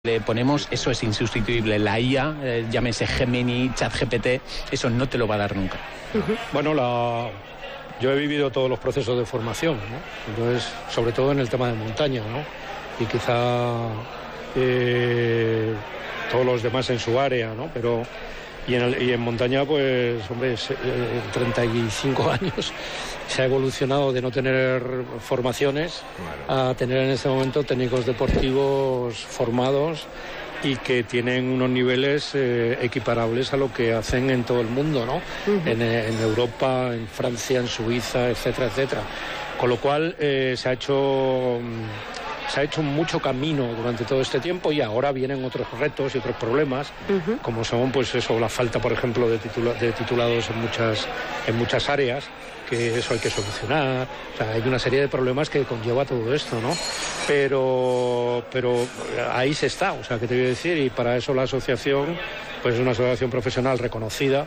le ponemos, eso es insustituible. La IA, llámese Gemini, ChatGPT, eso no te lo va a dar nunca. Bueno, yo he vivido todos los procesos de formación, ¿no? Entonces, sobre todo en el tema de montaña, ¿no? Y quizá todos los demás en su área, ¿no? Pero y en montaña, pues, hombre, en 35 años se ha evolucionado de no tener formaciones a tener en este momento técnicos deportivos formados y que tienen unos niveles equiparables a lo que hacen en todo el mundo, ¿no? En Europa, en Francia, en Suiza, etcétera, etcétera. Con lo cual se ha hecho mucho camino durante todo este tiempo y ahora vienen otros retos y otros problemas, como son, pues eso, la falta, por ejemplo, de titulados en muchas áreas, que eso hay que solucionar. O sea, hay una serie de problemas que conlleva todo esto, ¿no? Pero ahí se está, o sea, ¿qué te voy a decir? Y para eso la asociación, pues es una asociación profesional reconocida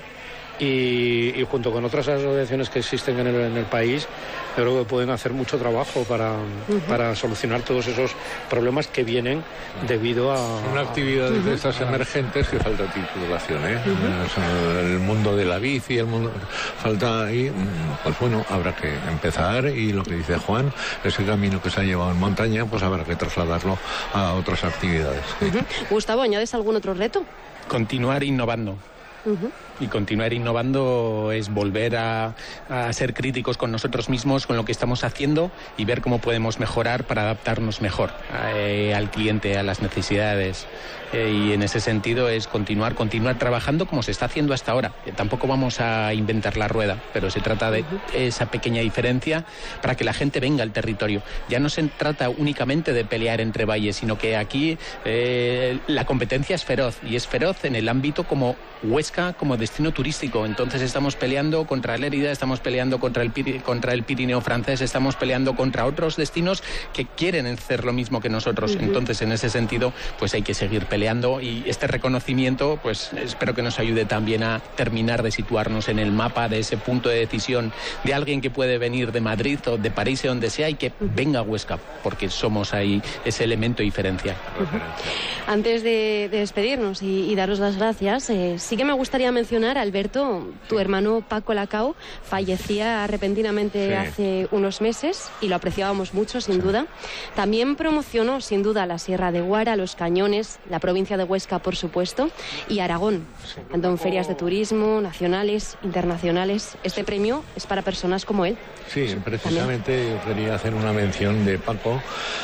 y junto con otras asociaciones que existen en el país, yo creo que pueden hacer mucho trabajo para solucionar todos esos problemas que vienen debido a... Son actividades de estas emergentes que falta titulación, ¿eh? El mundo de la bici, falta ahí, pues bueno, habrá que empezar y lo que dice Juan, ese camino que se ha llevado en montaña, pues habrá que trasladarlo a otras actividades. Gustavo, ¿añades algún otro reto? Continuar innovando. Y continuar innovando es volver a ser críticos con nosotros mismos, con lo que estamos haciendo y ver cómo podemos mejorar para adaptarnos mejor al cliente, a las necesidades. Y en ese sentido es continuar trabajando como se está haciendo hasta ahora. Tampoco vamos a inventar la rueda, pero se trata de esa pequeña diferencia para que la gente venga al territorio. Ya no se trata únicamente de pelear entre valles, sino que aquí la competencia es feroz, y es feroz en el ámbito como Huesca, como destino turístico. Entonces estamos peleando contra Lérida, estamos peleando contra el Pirineo francés, estamos peleando contra otros destinos que quieren hacer lo mismo que nosotros. Entonces, en ese sentido, pues hay que seguir peleando, y este reconocimiento, pues espero que nos ayude también a terminar de situarnos en el mapa de ese punto de decisión de alguien que puede venir de Madrid o de París, de donde sea, y que venga a Huesca, porque somos ahí ese elemento diferencial. Antes de despedirnos y daros las gracias, sí que me gustaría mencionar, Alberto, tu hermano Paco Lacao fallecía repentinamente hace unos meses y lo apreciábamos mucho, sin duda. También promocionó, sin duda, la Sierra de Guara, los Cañones, la provincia de Huesca, por supuesto, y Aragón, tanto en ferias de turismo, nacionales, internacionales. Este premio es para personas como él. Sí, precisamente yo quería hacer una mención de Paco.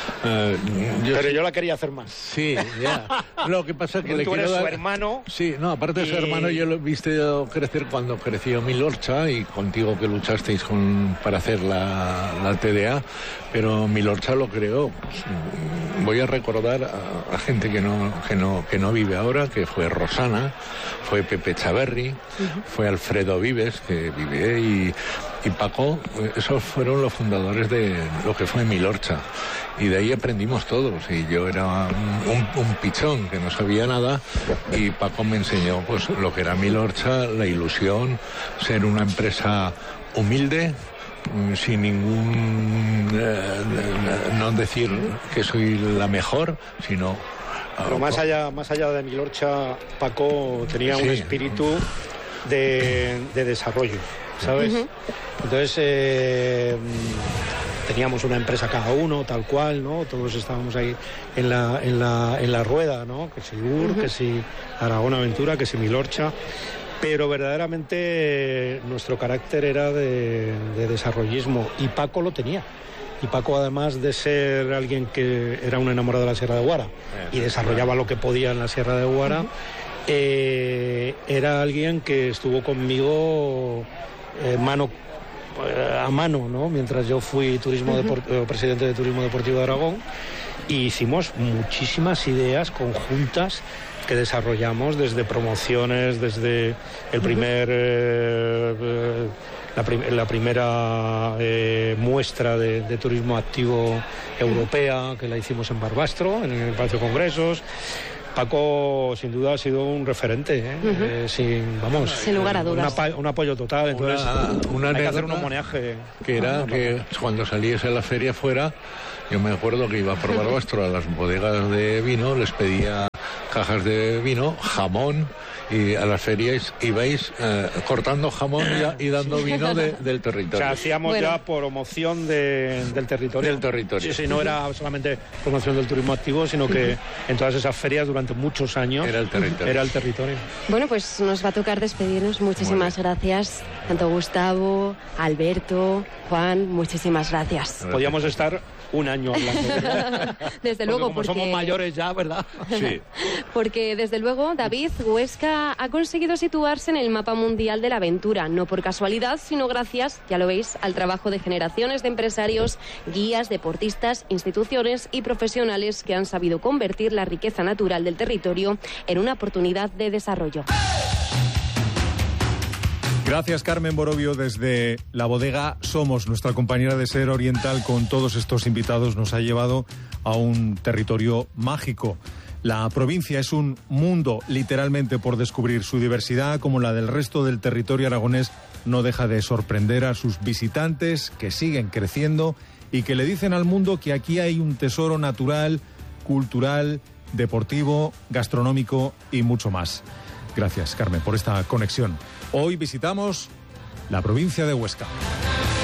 Yo la quería hacer más. Sí, ya. Lo que pasa es que le tú quiero eres dar... su hermano. Sí, no, aparte de su hermano, yo lo he visto crecer cuando creció Milorcha, y contigo que luchasteis para hacer la TDA, pero Milorcha lo creó. Pues, voy a recordar a gente que no vive ahora, que fue Rosana, fue Pepe Chaverri, fue Alfredo Vives, que vive, y Paco. Esos fueron los fundadores de lo que fue Milorcha, y de ahí aprendimos todos. Y yo era un pichón que no sabía nada, y Paco me enseñó pues lo que era Milorcha, la ilusión, ser una empresa humilde, sin ningún no decir que soy la mejor, sino... Pero más allá de Milorcha, Paco tenía un espíritu de desarrollo, ¿sabes? Entonces teníamos una empresa cada uno, tal cual, ¿no? Todos estábamos ahí en la rueda, ¿no? Que si UR, que si Aragón Aventura, que si Milorcha. Pero verdaderamente nuestro carácter era de desarrollismo, y Paco lo tenía. Y Paco, además de ser alguien que era un enamorado de la Sierra de Guara y desarrollaba lo que podía en la Sierra de Guara, era alguien que estuvo conmigo mano a mano, ¿no? Mientras yo fui presidente de Turismo Deportivo de Aragón, y hicimos muchísimas ideas conjuntas que desarrollamos, desde promociones, desde el la primera muestra de turismo activo europea, que la hicimos en Barbastro, en el Palacio de Congresos. Paco, sin duda, ha sido un referente, sin lugar a dudas. Un apoyo total. Entonces, hay que hacer un homenaje. Que era que cuando saliese a la feria fuera, yo me acuerdo que iba por Barbastro a las bodegas de vino, les pedía cajas de vino, jamón, y a las ferias ibais cortando jamón y dando vino del territorio. O sea, hacíamos ya promoción del territorio. Del territorio. Sí, no era solamente promoción del turismo activo, sino que en todas esas ferias durante muchos años era el territorio. Bueno, pues nos va a tocar despedirnos. Muchísimas gracias, tanto Gustavo, Alberto, Juan, muchísimas gracias. Podíamos estar un año hablando. Desde luego, porque somos mayores ya, ¿verdad? Sí. Porque desde luego, David, Huesca ha conseguido situarse en el mapa mundial de la aventura, no por casualidad, sino gracias, ya lo veis, al trabajo de generaciones de empresarios, guías, deportistas, instituciones y profesionales que han sabido convertir la riqueza natural del territorio en una oportunidad de desarrollo. Gracias, Carmen Borovio, desde la bodega Somos. Nuestra compañera de Ser Oriental, con todos estos invitados, nos ha llevado a un territorio mágico. La provincia es un mundo, literalmente, por descubrir. Su diversidad, como la del resto del territorio aragonés, no deja de sorprender a sus visitantes, que siguen creciendo y que le dicen al mundo que aquí hay un tesoro natural, cultural, deportivo, gastronómico y mucho más. Gracias, Carmen, por esta conexión. Hoy visitamos la provincia de Huesca.